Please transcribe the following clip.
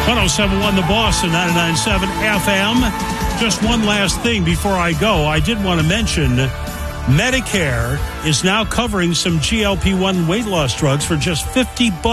107.1 The Boss and 99.7 FM. Just one last thing before I go. I did want to mention Medicare is now covering some GLP-1 weight loss drugs for just $50.